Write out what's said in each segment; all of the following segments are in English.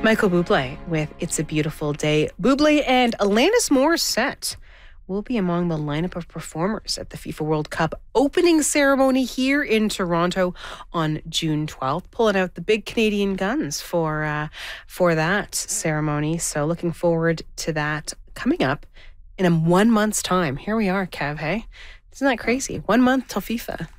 Michael Bublé with It's a Beautiful Day. Bublé and Alanis Morissette will be among the lineup of performers at the FIFA World Cup opening ceremony here in Toronto on June 12th, pulling out the big Canadian guns for that ceremony. So looking forward to that coming up in a 1 month's time. Here we are, Kev, hey? Isn't that crazy? 1 month till FIFA.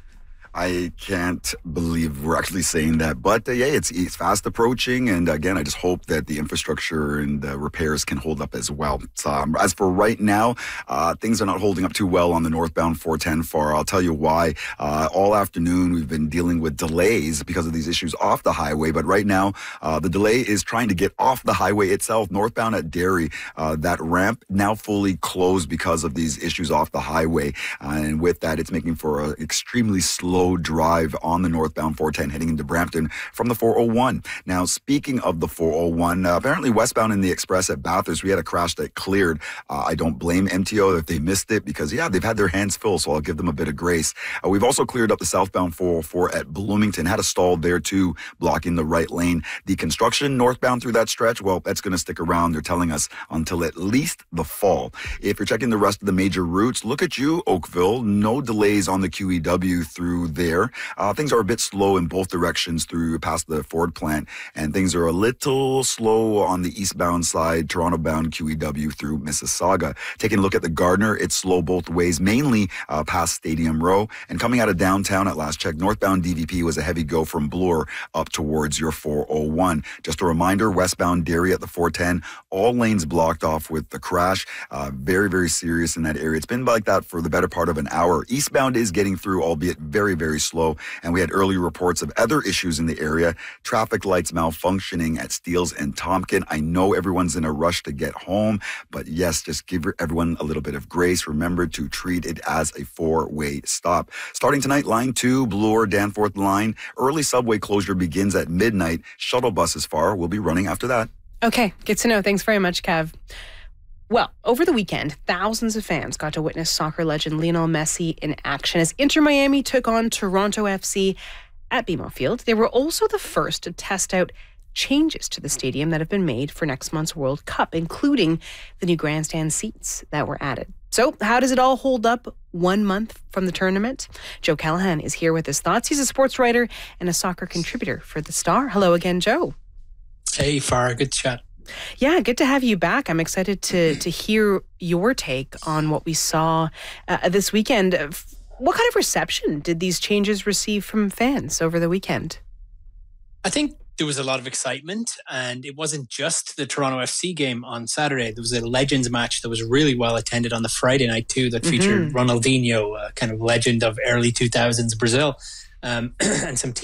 I can't believe we're actually saying that. But it's fast approaching. And again, I just hope that the infrastructure and the repairs can hold up as well. So, as for right now, things are not holding up too well on the northbound 410 FAR. I'll tell you why. All afternoon, we've been dealing with delays because of these issues off the highway. But right now, the delay is trying to get off the highway itself. Northbound at Derry, that ramp now fully closed because of these issues off the highway. And with that, it's making for an extremely slow drive on the northbound 410 heading into Brampton from the 401. Now, speaking of the 401, apparently westbound in the express at Bathurst, we had a crash that cleared. I don't blame MTO if they missed it because, they've had their hands full, so I'll give them a bit of grace. We've also cleared up the southbound 404 at Bloomington, had a stall there too, blocking the right lane. The construction northbound through that stretch, well, that's going to stick around, they're telling us, until at least the fall. If you're checking the rest of the major routes, look at you, Oakville. No delays on the QEW through there. Things are a bit slow in both directions through past the Ford plant, and things are a little slow on the eastbound side, Toronto-bound QEW through Mississauga. Taking a look at the Gardner, it's slow both ways, mainly past Stadium Row. And coming out of downtown at last check, northbound DVP was a heavy go from Bloor up towards your 401. Just a reminder, westbound Derry at the 410, all lanes blocked off with the crash. Very, very serious in that area. It's been like that for the better part of an hour. Eastbound is getting through, albeit very, very slow. And we had early reports of other issues in the area. Traffic lights malfunctioning at Steeles and Tompkin. I know everyone's in a rush to get home, but yes, just give everyone a little bit of grace. Remember to treat it as a four-way stop. Starting tonight, Line 2, Bloor, Danforth Line. Early subway closure begins at midnight. Shuttle buses FAR will be running after that. Okay, good to know. Thanks very much, Kev. Well, over the weekend, thousands of fans got to witness soccer legend Lionel Messi in action as Inter Miami took on Toronto FC at BMO Field. They were also the first to test out changes to the stadium that have been made for next month's World Cup, including the new grandstand seats that were added. So how does it all hold up 1 month from the tournament? Joe Callahan is here with his thoughts. He's a sports writer and a soccer contributor for The Star. Hello again, Joe. Hey, Farah. Good chat. Yeah, good to have you back. I'm excited to hear your take on what we saw this weekend. What kind of reception did these changes receive from fans over the weekend? I think there was a lot of excitement, and it wasn't just the Toronto FC game on Saturday. There was a Legends match that was really well attended on the Friday night too that featured Ronaldinho, a kind of legend of early 2000s Brazil, and some